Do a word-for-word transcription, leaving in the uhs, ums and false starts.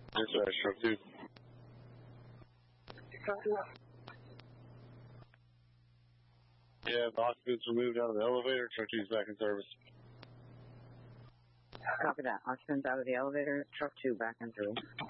Dispatch, truck two. Yeah, the occupants removed out of the elevator. Truck two's back in service. Copy that. Occupants out of the elevator. Truck two back in through.